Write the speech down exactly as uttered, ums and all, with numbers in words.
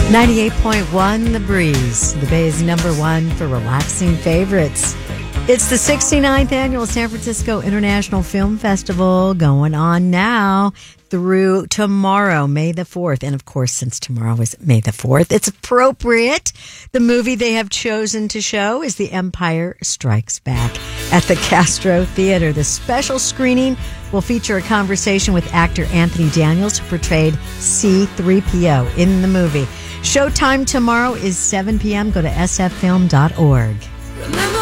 ninety-eight point one The Breeze, the Bay's number one for relaxing favorites. It's the sixty-ninth annual San Francisco International Film Festival going on now through tomorrow, May the fourth. And of course, since tomorrow is May the fourth, it's appropriate. The movie they have chosen to show is The Empire Strikes Back at the Castro Theater. The special screening will feature a conversation with actor Anthony Daniels, who portrayed C three P O in the movie. Showtime tomorrow is seven p.m. Go to s f film dot org.